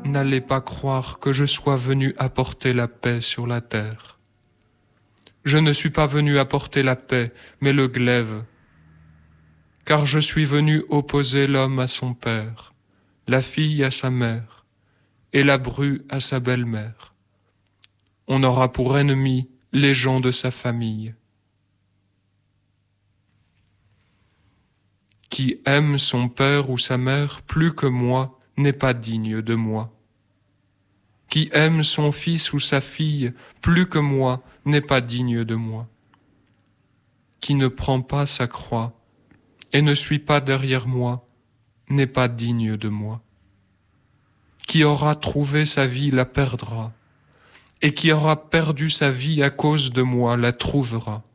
n'allez pas croire que je sois venu apporter la paix sur la terre. Je ne suis pas venu apporter la paix, mais le glaive, car je suis venu opposer l'homme à son père, la fille à sa mère, et la bru à sa belle-mère. On aura pour ennemis les gens de sa famille. Qui aime son père ou sa mère plus que moi n'est pas digne de moi. Qui aime son fils ou sa fille plus que moi n'est pas digne de moi. Qui ne prend pas sa croix et ne suit pas derrière moi n'est pas digne de moi. Qui aura trouvé sa vie la perdra, et qui aura perdu sa vie à cause de moi la trouvera.